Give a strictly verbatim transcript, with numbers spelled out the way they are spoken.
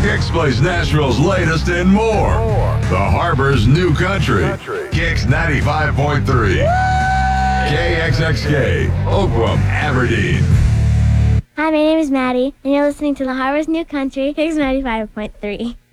Kicks plays Nashville's latest and more. The Harbor's New Country. Kicks ninety-five point three. K X X K, Oakland, Aberdeen. Hi, my name is Maddie, and you're listening to the Harbor's New Country, Kicks ninety-five point three.